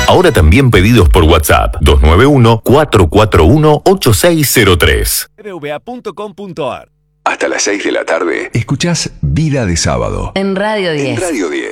Ahora también pedidos por WhatsApp 291-441-8603. BBVA.com.ar. Hasta las 6 de la tarde, escuchás Vida de Sábado. En Radio 10. En Radio 10.